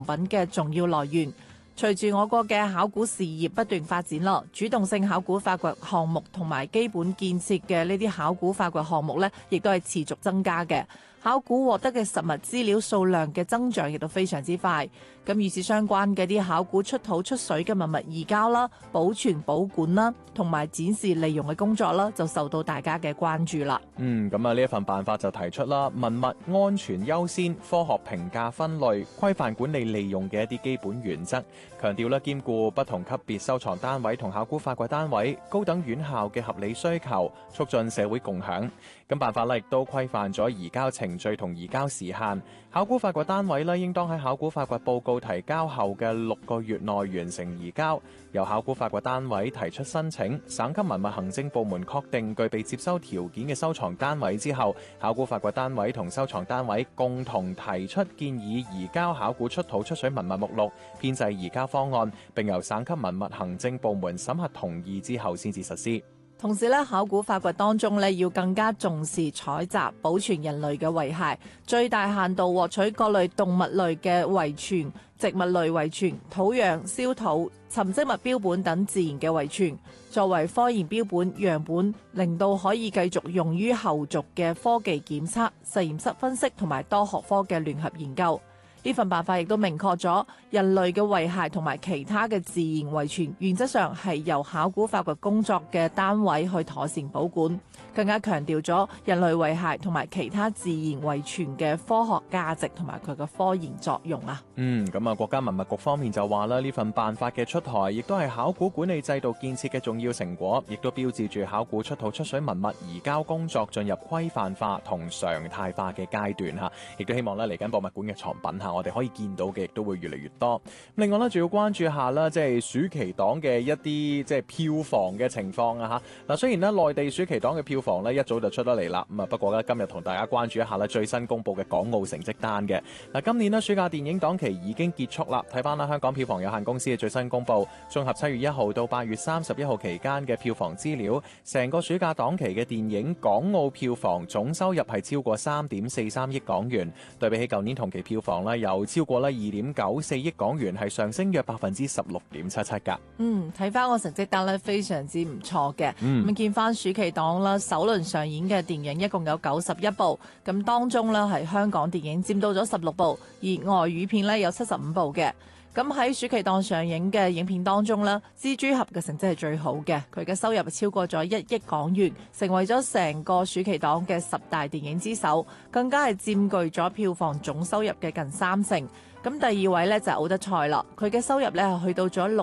品嘅重要來源。隨住我國嘅考古事業不斷發展咯，主動性考古發掘項目同埋基本建設嘅呢啲考古發掘項目呢，亦都係持續增加嘅。考古獲得嘅實物資料數量嘅增長亦都非常之快。咁與此相關嘅啲考古出土出水嘅文物移交啦、保存保管啦，同埋展示利用嘅工作啦，就受到大家嘅關注啦。 咁啊呢一份辦法就提出啦，文物安全優先、科學評價分類、規範管理利用嘅一啲基本原則，強調咧兼顧不同級別收藏單位同考古發掘單位、高等院校嘅合理需求，促進社會共享。咁辦法咧亦都規範咗移交程序同移交時限，考古發掘單位咧應當喺考古發掘報告提交後嘅6個月內完成移交，由考古發掘單位提出申請，省級文物行政部門確定具備接收條件嘅收藏單位之後，考古發掘單位同收藏單位共同提出建議移交考古出土出水文物目錄，編製移交方案，並由省級文物行政部門審核同意之後先至實施。 同時咧，考古發掘當中咧要更加重視採集、保存人類嘅遺骸，最大限度獲取各類動物類嘅遺傳、植物類遺傳、土壤、燒土、沉積物標本等自然嘅遺傳，作為科研標本樣本，令到可以繼續用於後續嘅科技檢測、實驗室分析同埋多學科嘅聯合研究。呢份辦法亦都明確咗人類嘅遺骸同埋其他嘅自然遺傳，原則上係由考古發掘工作嘅單位去妥善保管，更加強調咗人類遺骸同埋其他自然遺傳嘅科學價值同埋佢嘅科研作用啊。 咁啊，國家文物局方面就話啦，呢份辦法嘅出台，亦都係考古管理制度建設嘅重要成果，亦都標誌住考古出土出水文物移交工作進入規範化同常態化嘅階段嚇，亦都希望咧嚟緊博物館嘅藏品嚇，我哋可以見到嘅亦都會越嚟越多。另外咧，仲要關注下啦，即係暑期檔嘅一啲即係票房嘅情況啊嚇。嗱，雖然咧內地暑期檔嘅票房咧一早就出得嚟啦，咁啊不過咧今日同大家關注一下咧最新公佈嘅港澳成績單嘅。嗱，今年咧暑假電影檔期已經結束啦，睇翻啦香港票房有限公司嘅最新公佈，綜合7月1號到8月31號期間嘅票房資料，成個暑假檔期嘅電影港澳票房總收入係超過3.43億港元，對比起舊年同期票房咧有超過2.94億港元，係上升約16.77%㗎。 睇翻個成績單咧，非常之唔錯嘅。咁見翻暑期檔啦，首輪上映嘅電影一共有91部，咁當中咧係香港電影佔到咗16部，而外語片咧有75部嘅。咁喺暑期檔上映嘅影片當中咧，蜘蛛俠嘅成績係最好嘅，佢嘅收入超過咗1億港元，成為咗成個暑期檔嘅10大電影之首，更加係佔據咗票房總收入嘅近30%。咁第二位咧就係奧德賽啦，佢嘅收入咧係去到咗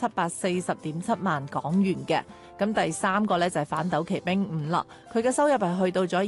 6740.7萬港元嘅。咁第三個咧就係反斗奇兵5啦，佢嘅收入係去到咗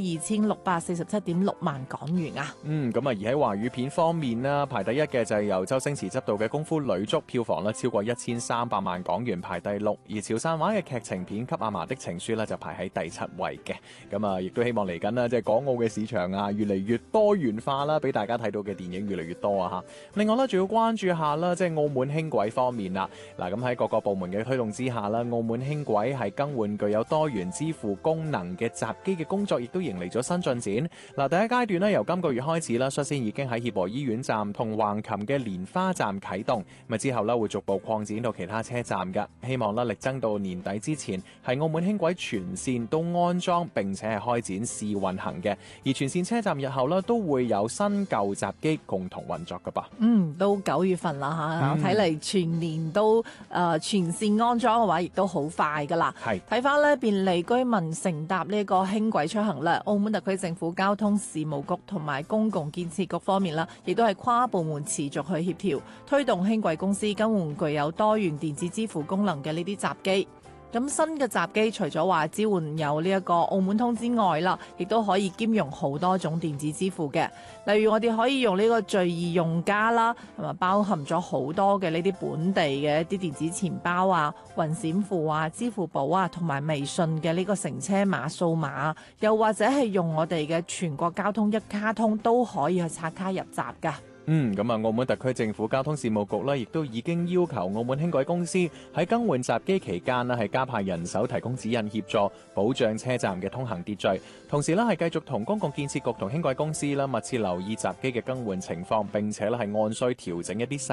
2647.6萬港元啊。 咁啊而喺華語片方面啦，排第一嘅就係由周星馳執導嘅功夫女足，票房咧超過1300萬港元，排第6。而潮汕話嘅劇情片給阿嫲的情書咧就排喺第7位嘅。咁啊亦都希望嚟緊啦，即係港澳嘅市場啊越嚟越多元化啦，俾大家睇到嘅電影越嚟越多啊吓。另外咧，仲要關注下啦，即係澳門輕軌方面啦。嗱，咁喺各個部門嘅推動之下啦，澳門輕軌係更換具有多元支付功能嘅閘機嘅工作，亦都迎嚟咗新進展。嗱，第一階段咧，由今個月開始啦，率先已經喺協和醫院站同橫琴嘅蓮花站啟動，咁之後咧會逐步擴展到其他車站嘅。希望咧力爭到年底之前，係澳門輕軌全線都安裝並且係開展試運行嘅。而全線車站日後咧都會有新舊閘機共同運作㗎噃。 到9月份啦嚇，睇嚟全年都全線安裝嘅話，亦都好快噶啦。睇翻咧便利居民乘搭呢個輕軌出行咧，澳門特區政府交通事務局同埋公共建設局方面啦，亦都係跨部門持續去協調，推動輕軌公司更換具有多元電子支付功能嘅呢啲閘機。咁新嘅閘機除咗話支援有呢一個澳門通之外啦，亦都可以兼容好多種電子支付嘅。例如我哋可以用呢個最易用家啦，同埋包含咗好多嘅呢啲本地嘅一啲電子錢包啊、雲閃付啊、支付寶啊，同埋微信嘅呢個乘車碼掃碼，又或者係用我哋嘅全國交通一卡通都可以去刷卡入閘㗎。 咁澳門特區政府交通事務局呢，亦都已經要求澳門輕軌公司喺更換閘機期間呢，係加派人手提供指引協助，保障車站嘅通行秩序。同時呢，係繼續同公共建設局同輕軌公司啦密切留意閘機嘅更換情況，並且呢係按需調整一啲